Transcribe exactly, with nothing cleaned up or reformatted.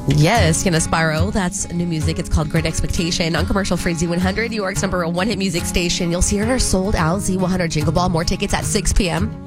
Yes, Kenna Spyro. That's new music. It's called Great Expectation on commercial free Z one hundred, New York's number one hit music station. You'll see her sold out Z one hundred Jingle Ball. More tickets at six p.m.